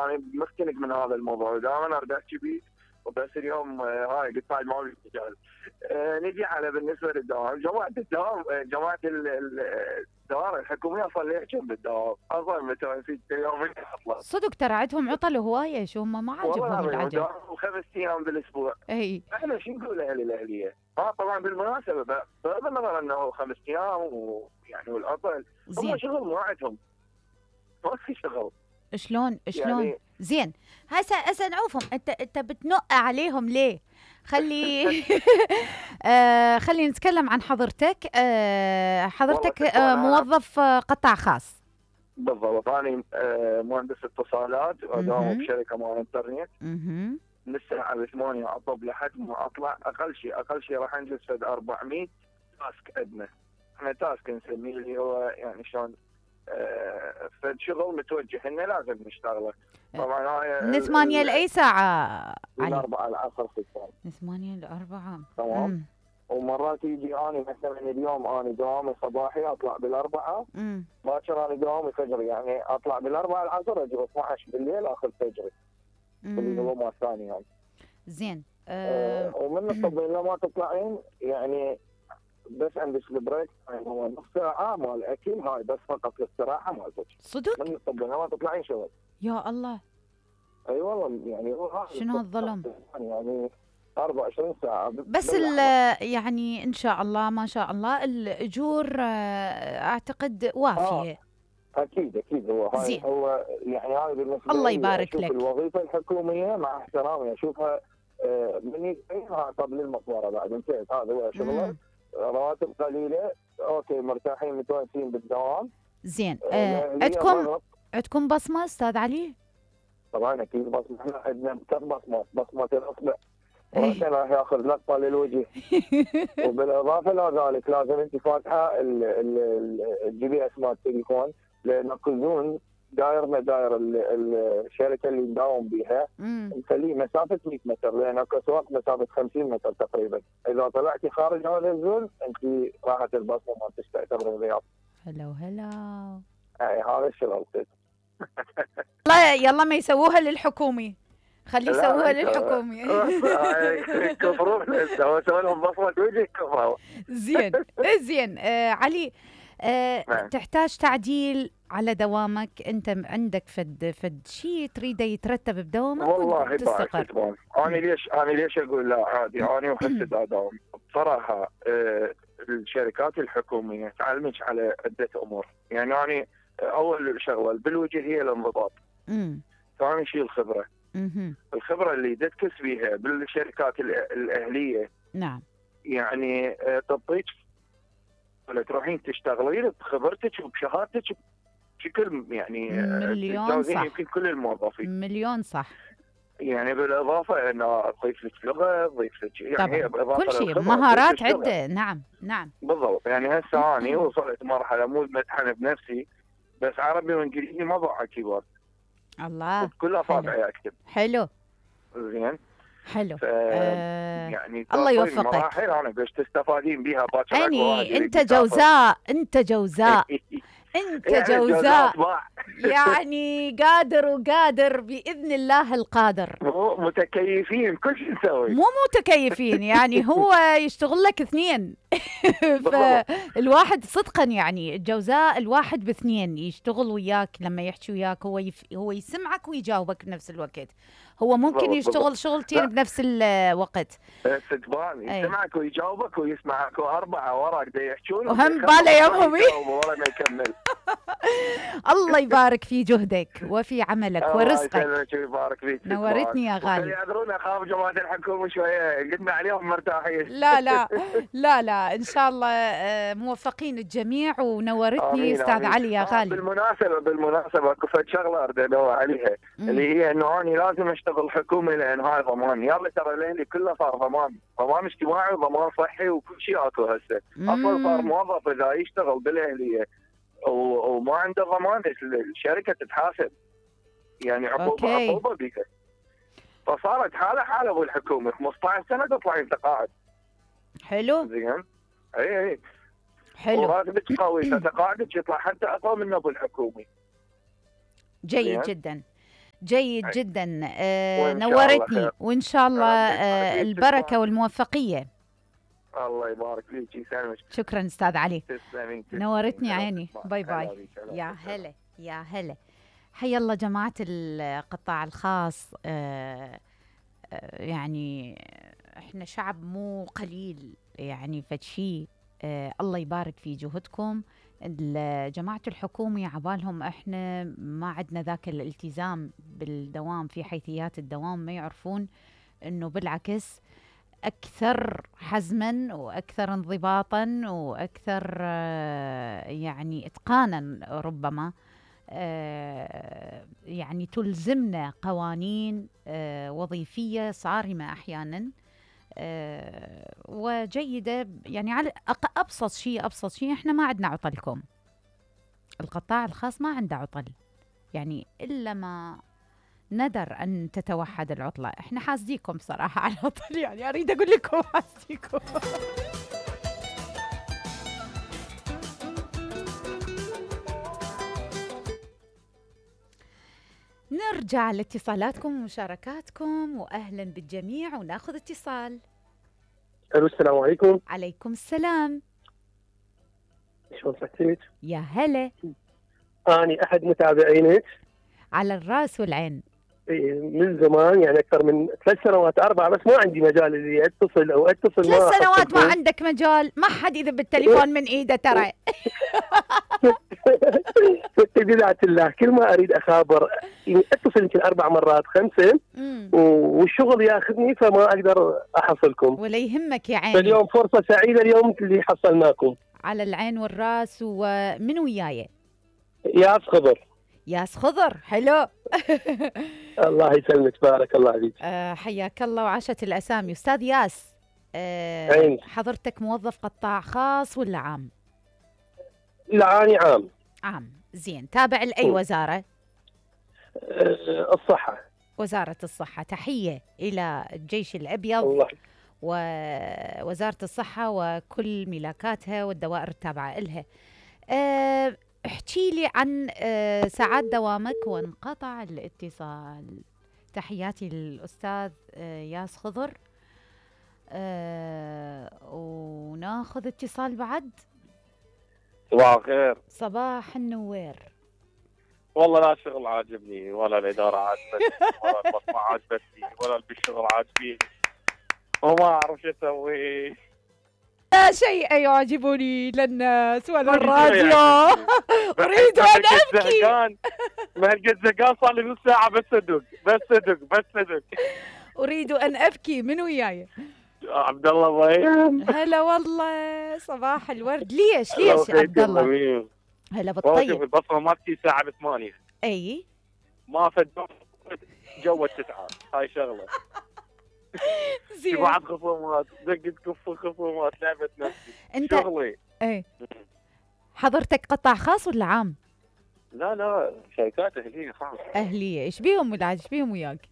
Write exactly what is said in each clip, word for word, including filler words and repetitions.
انا مختلف من هذا الموضوع ودائما ارد احكي بيه، وبس اليوم آه هاي قلت هاي ما لي مجال. آه نجي على بالنسبه للدوام، جماعه الدوام آه جماعه الدوام الحكوميه صار لي كم بالدوام اصلا متوفي يومين اطلع. صدق ترى عندهم عطل هوايه، شو هم ما عاجبهم العجل. والله خمس ايام بالاسبوع. اي احنا شو نقول اهل الاهليه؟ اه طبعا بالمناسبه بغض النظر انه خمس ايام ويعني والعطل هم شغل مو عندهم، ما في شغل. شلون شلون يعني زين هسه هسه نعوفهم، انت انت بتنق عليهم ليه؟ خلي آه خلي نتكلم عن حضرتك. آه حضرتك آه موظف آه قطاع خاص. بالضبط، انا آه مهندس اتصالات واداوم بشركه مال انترنت. اها من الساعه ثمانية اطب لحد ما اطلع، اقل شيء اقل شيء راح نجلس فد أربعمية تاسك عندنا. احنا تاسك نسميه اللي هو يعني شلون آه فد شغل متوجه لنا لازم نشتغله. طبعا هاي من ثمانية لاي ساعه؟ من أربعة العصر ستة. من ثمانية لأربعة. تمام. ومرات يجي اني مثلا اليوم اني دوامي صباحي اطلع بالاربعه، باكر اني دوامي فجري، يعني اطلع بالاربعه العصر اجي اثنعش بالليل اخذ فجري باليوم الثاني يعني. زين أه أه ومن الطبين لما تطلعين يعني بس عندك البريك هو نص ساعه مال اكل، هاي بس فقط الاستراحه مالتك. صدق؟ من الطبين لما تطلعين شغل. يا الله. اي أيوة والله يعني هو شنو هالظلم؟ يعني أربعة وعشرين ساعة بس يعني إن شاء الله ما شاء الله الأجور أعتقد وافية. آه. أكيد أكيد هو هاي زين. هو يعني هاي بالنسبة الله يبارك أشوف لك. الوظيفة الحكومية مع احترامي أشوفها آه من يدينها طب للمقبرة بعد انتهت، هذا هو شغله. رواتب قليلة أوكي مرتاحين متوانسين بالدوام. زين آه عندكم عندكم بصمة أستاذ علي؟ طبعا أكيد بصمة، احنا عندنا ثلاث بصمات، بصمة الأصبع وأنت راح ياخذ لقطة للوجه. وبالإضافة إلى ذلك لازم أنت فاتحة الجي بي إس مال التليفون، لأن كلون داير ما داير الشركة اللي نداوم بيها نخليه مسافة مئة متر، لأن اكو سواق مسافة خمسين متر تقريبا. إذا طلعتي خارج هذا الزون أنت راحت البصمة ما تستعتبر الرياض. هلا هلا. أي هذا الشغل. لا يلا ما يسووها للحكومي، خلي يسووها للحكومي. كفروا سووا لهم بصمة وجه كفروا. زين زين آه علي آه تحتاج تعديل على دوامك؟ انت عندك فد فد شيء تريده يترتب بدوامك؟ والله تستقر. انا ليش انا ليش اقول لا عادي انا وحسد اداوم؟ بصراحه آه الشركات الحكوميه تعلمك على عده امور، يعني انا اول شغله بالوجه هي الانضباط. امم ثاني شيء الخبره. امم الخبره اللي تكتس بيها بالشركات الاهليه. نعم. يعني تعطيك ولا تروحين تشتغلين بخبرتك وبشهادتك بشكل يعني مليون صح. يمكن كل الموظفين مليون صح. يعني بالاضافه انه تضيف لك لغه، تضيف لك يعني طبعا كل شيء مهارات عده. نعم نعم بالضبط. يعني هسه اني وصلت مرحله مو متحن بنفسي بس عربي وانجليزي ما ضاع كيبورد. الله كل اصابعي اكتب. حلو زين حلو. ف... آه يعني الله يوفقك. مراحل انا باش تستفادين بها باكر. يعني انت جوزاء انت جوزاء انت يعني جوزاء يعني قادر وقادر باذن الله القادر. مو متكيفين كل شيء نسوي. مو متكيفين يعني هو يشتغل لك اثنين. فالواحد صدقا يعني الجوزاء الواحد باثنين يشتغل وياك، لما يحكي وياك هو يف... هو يسمعك ويجاوبك بنفس الوقت. هو ممكن يشتغل شغلتين بنفس الوقت. صدقني يسمعك ويجاوبك ويسمعك واربعه وراك دا يحكون وهم باله يومهم ورا ما يكمل. الله يبارك في جهدك وفي عملك ورزقك. الله يبارك فيك. نورتني يا غالي. يعذرون اخاف جماعه الحكومه شويه قلنا عليهم مرتاحين. لا لا لا لا ان شاء الله موفقين الجميع. ونورتني استاذ علي يا غالي. بالمناسبه بالمناسبه كفت شغله اريد ادور عليها اللي هي انه انا لازم اشتغل حكومي لان هاي ضمان. يلا ترى ليلي كله صار ضمان، ضمان اجتماعي وضمان صحي وكل شيء اكو هسه. اصلا صار موظف اذا يشتغل بالاهليه وما عنده ضمان الشركه تتحاسب، يعني عقوبه عقوبه بيها. فصارت حاله حاله ابو الحكومه خمسة عشر سنه تطلعين تقاعد. حلو. زين. اي اي حلو. وراتبك قوي فتقاعدك يطلع حتى اقوى من ابو الحكومي. جيد جدا جيد جدا. آه وإن شاء الله نورتني، خير. وإن شاء الله آه ربي البركة يسلمك. والموفقية. الله يبارك فيك يسلمك. شكرا أستاذ علي، تسلمين نورتني تسلمين. عيني. باي باي. هلا بيك، هلا يا بيك. هلا يا هلا. حيا الله جماعة القطاع الخاص. آه آه يعني احنا شعب مو قليل، يعني فشي. آه الله يبارك في جهدكم. ال- جماعة الحكومة عبالهم احنا ما عندنا ذاك الالتزام بالدوام، في حيثيات الدوام ما يعرفون انه بالعكس اكثر حزما واكثر انضباطا واكثر آه، يعني اتقانا ربما. آه، يعني تلزمنا قوانين آه، وظيفية صارمة احيانا آه، وجيدة. يعني على أق- ابسط شيء ابسط شيء احنا ما عندنا عطلكم. القطاع الخاص ما عنده عطل، يعني الا ما ندر أن تتوحد العطلة. إحنا حاسديكم صراحة على العطل، يعني أريد أقول لكم حاسديكم. نرجع لاتصالاتكم ومشاركاتكم، وأهلا بالجميع، وناخذ اتصال. الو السلام عليكم. عليكم السلام. شلون صحتك؟ يا هلا. اني احد متابعينك على الراس والعين. من زمان، يعني اكثر من ثلاث سنوات اربعه، بس ما عندي مجال اللي اتصل او اتصل. ثلاث ما سنوات ما أحصلكم. عندك مجال، ما حد إذا بالتليفون من إيده ترى. بذات الله كل ما اريد اخابر يعني اتصل يمكن اربع مرات خمسه، مم. والشغل ياخذني فما اقدر احصلكم. ولا يهمك يا عيني. فاليوم فرصه سعيده اليوم اللي حصلناكم. على العين والراس. ومن وياي؟ ياس خضر. ياس خضر، حلو. الله يسلمك، بارك الله فيك. آه حياك الله وعاشت الأسامي. أستاذ ياس، آه عين. حضرتك موظف قطاع خاص ولا عام؟ لا اني عام. عام، زين. تابع لأي م. وزارة؟ أه الصحه. وزارة الصحة. تحية إلى الجيش الأبيض الله. ووزارة الصحة وكل ملاكاتها والدوائر التابعة إلها. آه احكي لي عن آه ساعات دوامك. وانقطع الاتصال. تحياتي للأستاذ آه ياس خضر. آه وناخذ اتصال بعد. صباح الخير. صباح النوير. والله لا الشغل عاجبني، ولا الإدارة عاجبتني، ولا المصنع عاجبتني، ولا بالشغل عاجبني، وما أعرف شو أسوي. لا شيء يعجبني للناس ولا ما في شيء الراديو. يعجبني. أريد أن بهالقد أبكي. زهقان، بهالقد زهقان صار لي نص ساعة بس أدق بس أدق بس أدق. أريد أن أبكي. من وياي؟ عبد الله ضيم. هلا والله، صباح الورد. ليش ليش يا عبد الله؟ هلا والله شوف بالطيب. البصمة مالتي ساعة بثمانية، أي ما فد جو التسعة، هاي شغلة. في زين. بعض خصومات دقت كف خصومات لعبة نفسي أنت شغلي. أي حضرتك قطاع خاص ولا عام؟ لا لا شركات أهلية خاص. أهلية. إيش بيهم ولاد؟ إيش بيهم وياك؟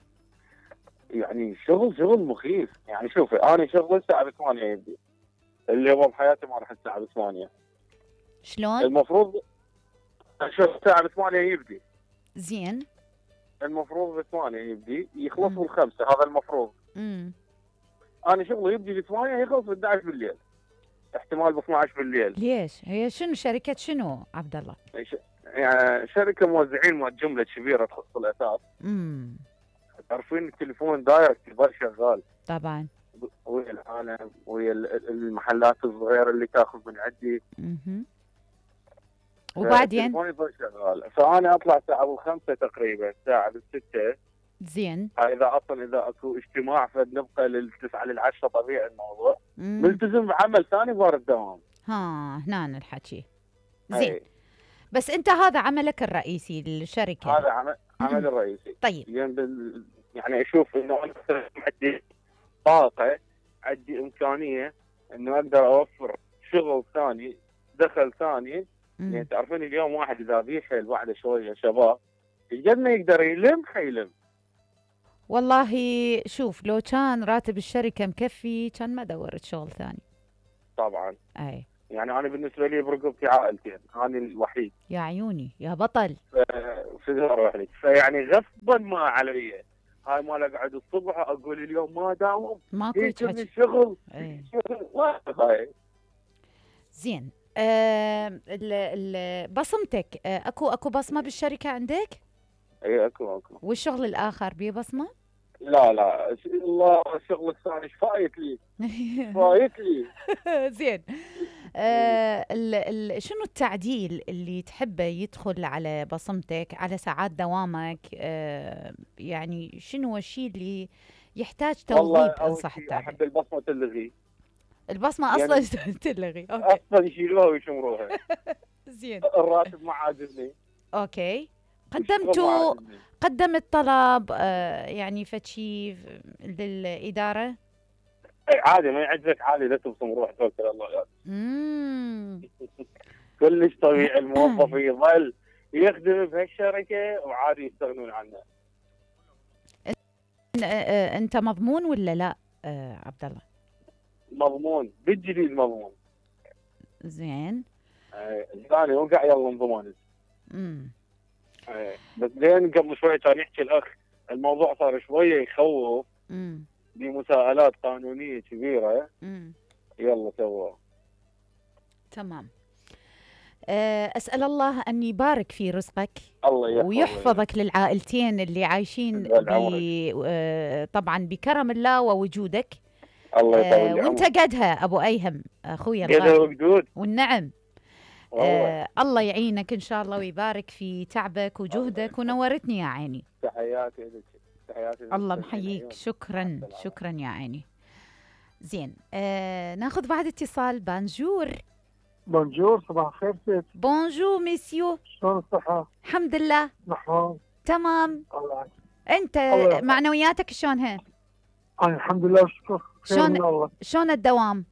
يعني شغل شغل مخيف. يعني شوفي انا شغل الساعه بثمانية يبدي، اللي هو بحياتي ما راح الساعه بثمانية. شلون؟ المفروض شوف الساعه بثمانية يبدي، زين. المفروض بثمانية يبدي يخلص بالخمسة، هذا المفروض. امم انا شغلي يبدي بثمانية يخلص ب احد عشر بالليل، احتمال ب اثني عشر بالليل. ليش؟ هي شنو شركة شنو عبد الله؟ يعني شركه موزعين مال جمله كبيره تخص الاثاث. امم تعرفين التليفون دايركت البر شغال طبعا. ويا العالم ويا المحلات الصغيره اللي تاخذ من عندي. اها. وبعدين؟ تليفوني يظل شغال، فانا اطلع الساعه بالخمسة تقريبا، الساعه بالستة. زين. اذا اصلا اذا اكو اجتماع فنبقى للتسعة للعشرة طبيعي الموضوع. مم. ملتزم بعمل ثاني بارد دوام. ها هنا الحكي. زين. أي. بس انت هذا عملك الرئيسي للشركة؟ هذا عمل عمل الرئيسي. طيب. يعني, بال... يعني اشوف انه انا عندي طاقه، عندي امكانيه انه اقدر اوفر شغل ثاني، دخل ثاني. مم. يعني تعرفين اليوم واحد اذا بيحل بعد شويه شباب قد ما يقدر يلم حيلم. والله شوف، لو كان راتب الشركة مكفي كان ما دورت شغل ثاني. طبعا. اي يعني انا بالنسبه لي برقبتي عائلتين، انا الوحيد. يا عيوني يا بطل. في اروح لك، فيعني غصبا ما علي هاي مال اقعد الصبح اقول اليوم ما داوم، ماكو هيك يجيني حكي. شغل ايه. شغل ما هاي. زين. آه ال ال بصمتك، آه اكو اكو بصمه بالشركه عندك؟ اي اكو اكو. والشغل الاخر بيه بصمه؟ لا لا الله الشغل الثاني ايش فايت لي؟ فايت لي. زين. آه ال ال شنو التعديل اللي تحبه يدخل على بصمتك، على ساعات دوامك؟ آه يعني شنو الشيء اللي يحتاج والله توظيف ان اول صح شيء التعبير؟ احب البصمه تلغي. البصمه يعني اصلا تلغي. اوكي. اصلا يشيلوها ويشمروها. زين. الراتب ما عاجبني. اوكي. والشغل ما قدمتوا عاجبني. قدمت طلب آه يعني فشي للاداره؟ اي عادي ما يعجبك عادي لا تبصم روح توكل على الله يعني. امم كلش طبيعي الموظف يظل يخدم بهالشركه وعادي يستغنون عنه. آه، آه، انت مضمون ولا لا آه عبد الله؟ مضمون بالجديد مضمون. زين. اي الثاني وقع يلا انضمان. امم اي بس لين قبل شوي كان يحكي الاخ الموضوع صار شويه يخوف امم بمساءلات قانونيه كبيره. امم يلا سووه. تمام. آه، أسأل الله أن يبارك في رزقك الله يحفظك ويحفظك للعائلتين اللي عايشين ب... آه، طبعا بكرم الله ووجودك. الله يطول آه، عمرك. وانت قدها أبو أيهم أخوي قدها الغالي. وقدود. والنعم. والله آه الله يعينك إن شاء الله ويبارك في تعبك وجهدك، ونورتني يا عيني. تحياتي لك. تحياتي لك. الله محييك. شكرا شكرا يا عيني. زين. آه ناخذ بعد اتصال. بانجور. بونجور، صباح الخير ست. بونجور ميسيو. شلون الصحة؟ الحمد لله نحن تمام. الله يعافيك. انت الله يعافيك. معنوياتك شلونها؟ أنا الحمد لله والشكر خير شلون- من الله. شلون الدوام؟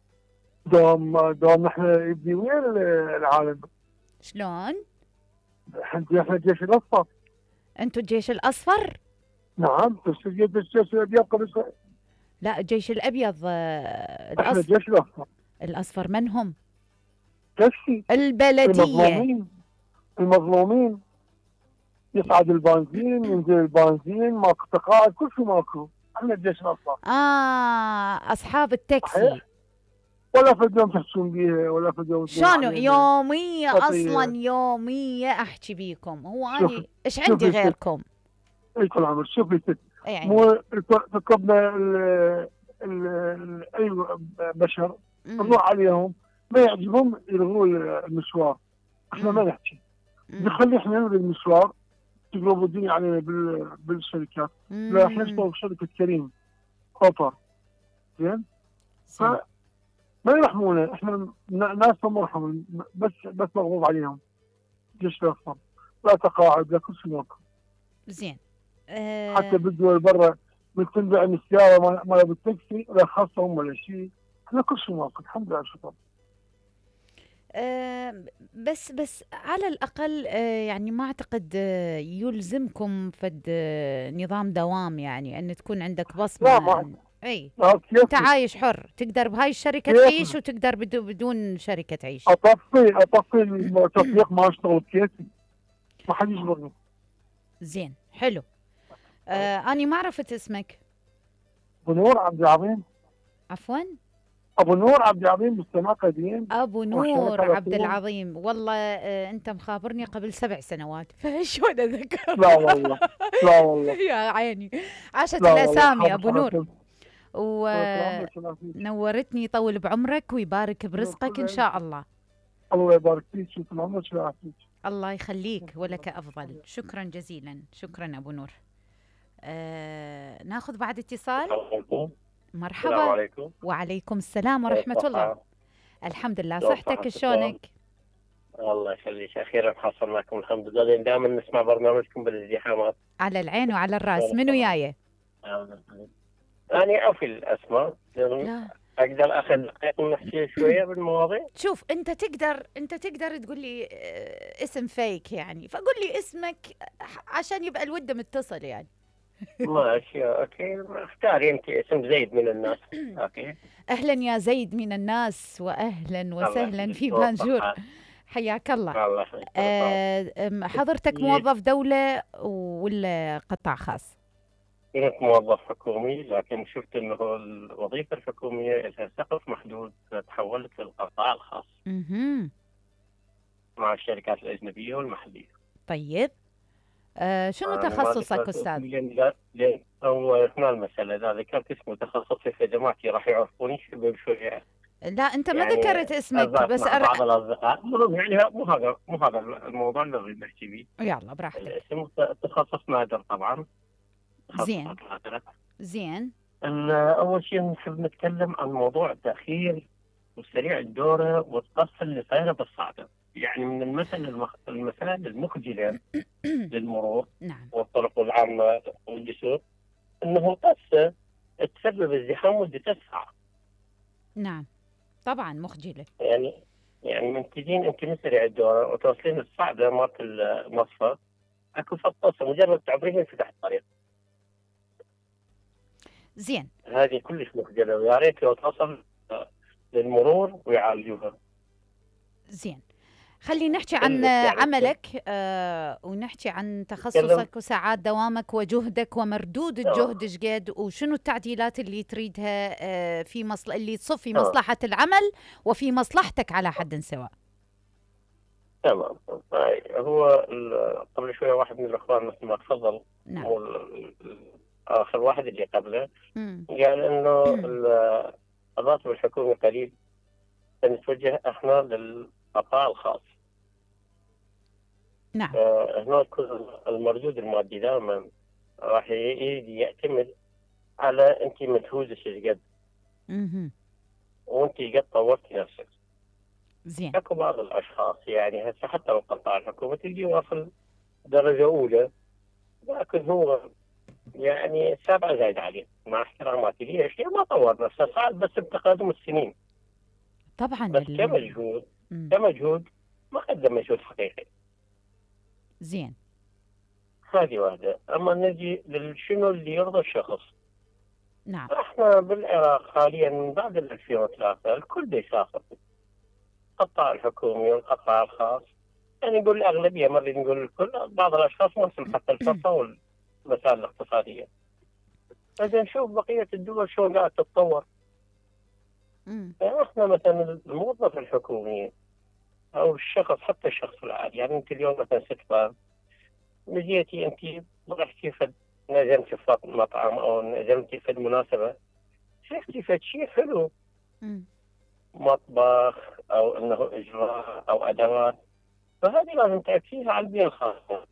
دوام دوام نحن يبدي وين العالم؟ شلون؟ احنا احنا الجيش الأصفر. انتوا الجيش الاصفر؟ نعم بس الجيش الأبيض قبل شوي. لا الجيش الابيض. آه، احنا الأصفر. الجيش الأصفر. الاصفر من هم؟ تكفي البلديه. المظلومين المظلومين يصعد البنزين ينزل البنزين ماكو تقاعد كل شيء ماكو. احنا الجيش الأصفر اه اصحاب التاكسي. صحيح. ولا فد يوم تحسون بيها ولا فد يوم تقولون شلون علينا. يوميه خطية. اصلا يوميه احكي بيكم. هو شوف- اني ايش عندي شوفي ست. غيركم؟ اي طول العمر شوفي ست. اي عندي. مو ركبنا ال- ال- اي بشر مم. نروح عليهم ما يعجبهم يلغوا المشوار. احنا ما مم. نحكي مم. نخلي احنا نلغي المشوار تقلبوا الدنيا علينا بال- بالشركات. لا احنا نشتغل بشركه كريم اوفر زين. زين. ما يرحمونا احنا ن- ناس مرحم بس بس مغضوب عليهم. جيش الاصفر لا تقاعد لا كل شيء ماكو. زين. آه حتى بالدول برا من تنبيع السياره ما ما بالتاكسي ولا خاصهم ولا شيء. احنا كل شيء ماكو الحمد لله شكرا. آه، بس بس على الأقل آه، يعني ما أعتقد آه، يلزمكم فد آه، نظام دوام، يعني أن تكون عندك بصمة. لا، ما- أن- أي لا كيف أنت عايش حر، تقدر بهاي الشركة كيف؟ تعيش وتقدر بدو بدون شركة تعيش. اطفي اطفي التطبيق ما اشتغل بكيفي ما حد يجبرني. زين حلو. آه أنا ما عرفت اسمك. ابو نور عبد العظيم. عفوا. ابو نور عبد العظيم مستمع قديم. أبو وشركة نور عبد رسول. العظيم. والله آه أنت مخابرني قبل سبع سنوات فشلون أذكر. لا والله لا والله يا عيني عاشت لا والله. الأسامي أبو حاضر، نور. حاضر. و شكراً، شكراً فيك. نورتني. يطول بعمرك ويبارك برزقك إن شاء الله. الله يبارك فيك شكرا عمرك شكرا فيك. الله يخليك ولك أفضل. شكرا جزيلا. شكرا أبو نور. آه ناخذ بعد اتصال. السلام مرحبا. عليكم. وعليكم السلام ورحمة الله. الحمد لله. كيف صحتك صحتك؟ شلونك؟ الله يخليك اخيرا حصلناكم الحمد لله. لأن دائما نسمع برنامجكم بالازدحامات. على العين وعلى الراس. منو جاية؟ أنا أوفي الأسماء. لا أقدر أخذ دقيقة نحكي شوية بالمواضيع. شوف انت تقدر انت تقدر تقول لي آه، اسم فيك يعني، فقول لي اسمك عشان يبقى الود متصل يعني. ماشي اوكي، اختاري انت اسم زيد من الناس. اوكي. أهلا يا زيد من الناس، وأهلا الله وسهلا يخليك، في توفق بانجور. حالك. حياك الله. الله يخليك. آه، أم، حضرتك موظف دولة ولا قطاع خاص؟ كنت موظف حكومي، لكن شفت انه الوظيفه الحكوميه لها سقف محدود، فتحولت للقطاع الخاص مهم. مع الشركات الاجنبيه والمحليه. طيب، آه، شنو انا ما تخصصك ذكرت أستاذ؟ اسمي لان لا لان هو هنا المساله، اذا ذكرت اسمي تخصصي خدماتي راح يعرفوني شوي بشوي. لا، أنت ما يعني ذكرت اسمك أزاف بس مع أر... بعض الاصدقاء، مو يعني مو هذا مو هذا الموضوع اللي اريد احكي فيه. يلا براحتك. الاسم تخصص نادر طبعا، زين. تخصصات نادره. زين. ال- أول شيء نحب نتكلم عن موضوع التأخير وسريع الدورة والقصة اللي صايرة بالصعدة. يعني من المثل المخ... المسائل المخجلة للمرور نعم. والطرق العامة والجسور، أنه قصة تسبب ازدحام مدة ساعة. نعم، طبعا مخجلة. يعني يعني من تجين أنت من سريع الدورة وتوصلين الصعدة مالت المصفى، أكو فطاسة مجرد تعبرين ينفتح الطريق. زين. هذه كلش مخجلة، ويا ريت لو توصل للمرور ويعالجوها. زين، خلينا نحكي عن كلش يعني عملك، آه ونحكي عن نتكلم. تخصصك وساعات دوامك وجهدك ومردود تمام الجهد ايش قد، وشنو التعديلات اللي تريدها آه في مصل... اللي تصب في تمام مصلحة العمل وفي مصلحتك على حد سواء. تمام. هاي هو ال- قبل شوية واحد من الأخوان مثل ما تفضل، نعم. هو ال- ال- آخر واحد اللي قبله مم. قال إنه ال- الراتب الحكومي قليل، فنتوجه إحنا للقطاع الخاص. نعم. فهنا يكون المردود المادي دائما راح يجي يعتمد على أنت مجهودك ايش قد، مهم. وأنت قد طورتي نفسك. زين. اكو بعض الاشخاص يعني هسه حتى بالقطاع الحكومي تلقي واصل درجه اولى، لكن هو يعني سابعه زايد عليه، مع احتراماتي ليش؟ يعني ما طور نفسه، صعد بس بتقادم السنين، طبعا بس ال... كمجهود مم. كمجهود ما قدم مجهود حقيقي. زين. هذه واحده. اما نجي لشنو اللي يرضى الشخص. نعم. احنا بالعراق حاليا من بعد ال ألفين وثلاثة الكل بيسافر، القطاع الحكومي والقطاع الخاص. يعني نقول الأغلبية، ما نريد نقول الكل، بعض الأشخاص ما يسمح حتى الفرصة والمسائل الاقتصادية. إذا نشوف بقية الدول شلون قاعد تتطور. مم. يعني إحنا مثلا الموظف الحكومي أو الشخص، حتى الشخص العادي، يعني أنت اليوم مثلا ست باب نجيتي أنت رحتي فد نزلتي في مطعم أو نزلتي في مناسبة، شفتي فد شيء حلو، مم. مطبخ أو إنه إجراء أو أدوات، فهذه لازم تأكيدها على البيئة الخاصة.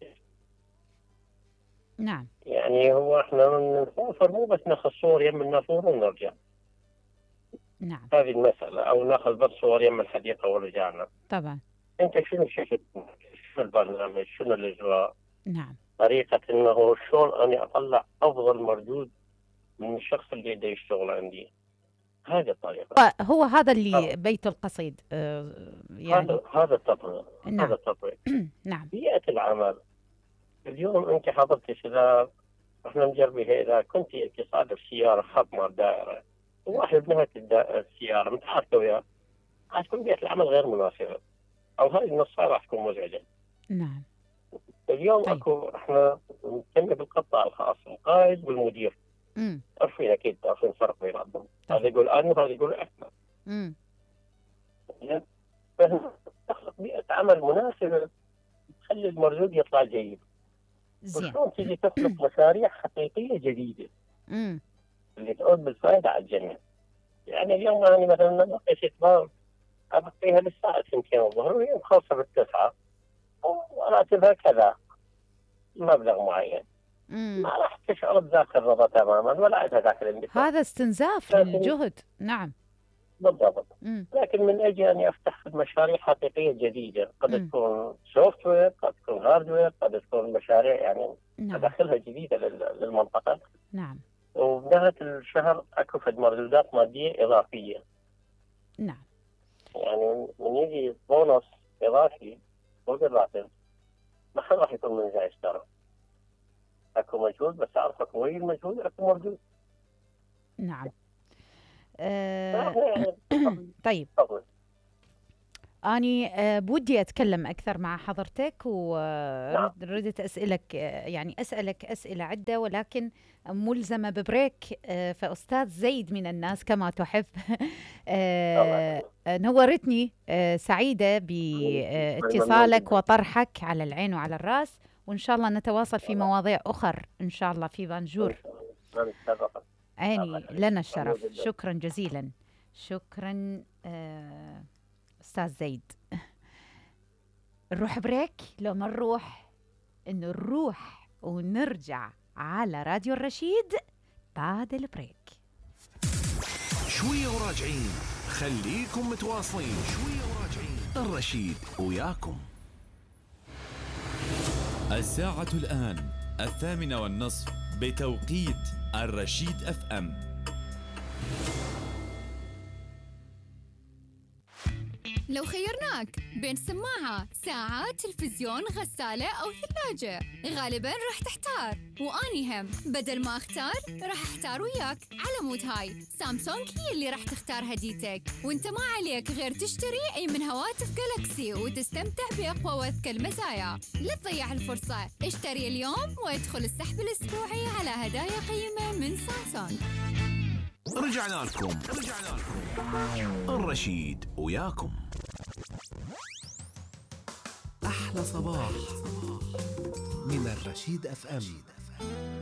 نعم. يعني هو احنا نسافر مو بس ناخذ صور يم النافوره ونرجع، نعم. هذه المسألة، أو ناخذ بس صور يم الحديقة ورجعنا. طبعا. أنت شنو شفت؟ شنو البرنامج؟ شنو الإجراء؟ نعم. طريقة إنه شلون أنا أطلع أفضل مردود من الشخص اللي بده يشتغل عندي. هذه الطريقة. هو هذا اللي هذا بيت القصيد، آه يعني. هذا هذا التطبيق. نعم. هذا التطبيق. نعم. بيئة العمل اليوم أنت حضرتك، إذا احنا نجربها، إذا كنت أنت صادف سيارة خط مال دائرة وواحد بنهاية الدا- السيارة متعاركة وياه، راح تكون بيئة العمل غير مناسبة، أو هذه النصها راح تكون مزعجة. نعم. اليوم طيب. اكو احنا نسمي بالقطاع الخاص القائد والمدير، امم عارفين اكيد عارفين الفرق بينهم. طبعا. هذا يقول انا وهذا يقول احنا. امم فهنا تخلق بيئة عمل مناسبة تخلي المردود يطلع جيد. زين. وشلون تجي تخلق مشاريع حقيقية جديدة امم اللي تعود بالفائدة على الجميع. يعني اليوم أنا مثلا نبقي ستبان أبقيها للساعة اثنتين الظهر وهي مخلصة بالتسعة، وراتبها كذا مبلغ معين، امم ما راح تشعر بذاك الرضا تماما ولا عندها ذاك الاندفاع. هذا استنزاف لكن للجهد. نعم. بالضبط. امم لكن من اجي اني افتح مشاريع حقيقيه جديده، قد مم. تكون سوفت وير، قد تكون هاردوير، قد تكون مشاريع يعني نعم. ادخلها جديده لل- للمنطقه، نعم. وبنهايه الشهر اكو فد مردودات ماديه اضافيه. نعم. يعني من يجي بونص اضافي فوق الراتب، ما حد راح يكون منزعج ترى. اكو مجهود، بس اعرف اكو وين المجهود اكو موجود. نعم. آه يعني طيب تفضل. أني آه، بودي أتكلم أكثر مع حضرتك، وردت أسألك آه، يعني أسألك أسئلة عدة، ولكن ملزمة ببريك. آه، فأستاذ زيد من الناس كما تحب. آه، آه، نورتني، آه، سعيدة باتصالك وطرحك على العين وعلى الرأس، وإن شاء الله نتواصل في مواضيع أخر إن شاء الله في بانجور. عيني لنا الشرف. شكرا جزيلا. شكرا آه، أستاذ زيد. نروح بريك. لو ما نروح إنه نروح ونرجع على راديو الرشيد بعد البريك. شوية وراجعين، خليكم متواصلين. شوية وراجعين، الرشيد وياكم. الساعة الآن الثامنة والنصف بتوقيت الرشيد اف ام. لو خيرناك بين سماعة، ساعة، تلفزيون، غسالة أو ثلاجة، غالباً راح تحتار، وأني هم بدل ما أختار راح أحتار وياك. على مود هاي سامسونج هي اللي راح تختار هديتك، وانت ما عليك غير تشتري أي من هواتف جالكسي وتستمتع بأقوى وأذكى المزايا. لا تضيع الفرصة، اشتري اليوم وادخل السحب الأسبوعي على هدايا قيمة من سامسونج. رجعنا لكم رجعنا لكم الرشيد وياكم. أحلى صباح من الرشيد اف ام.